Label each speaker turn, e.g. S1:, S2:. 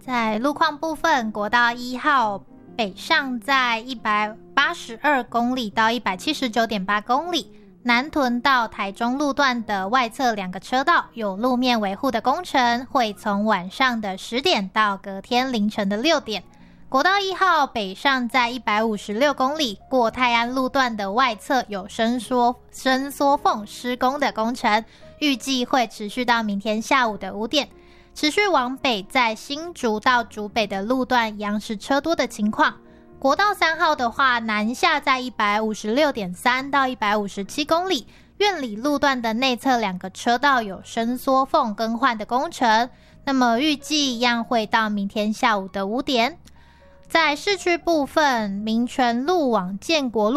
S1: 在路况部分，国道1号北上在182公里到 179.8 公里，南屯到台中路段的外侧2个车道有路面维护的工程，会从晚上的10点到隔天凌晨的6点。国道1号北上在156公里，过泰安路段的外侧有伸缩缝施工的工程，预计会持续到明天下午的5点。持续往北，在新竹到竹北的路段一样是车多的情况。国道3号的话，南下在 156.3 到157公里，苑里路段的内侧2个车道有伸缩缝更换的工程，那么预计一样会到明天下午的5点。在市区部分，民权路往建国路